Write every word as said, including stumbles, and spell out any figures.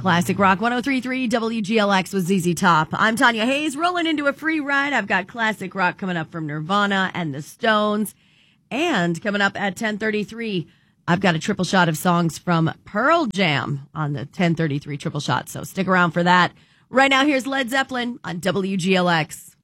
Classic Rock one oh three point three W G L X with Z Z Top. I'm Tanya Hayes, rolling into a free ride. I've got Classic Rock coming up from Nirvana and the Stones. And coming up at ten thirty-three, I've got a triple shot of songs from Pearl Jam on the ten thirty-three triple shot. So stick around for that. Right now, here's Led Zeppelin on W G L X.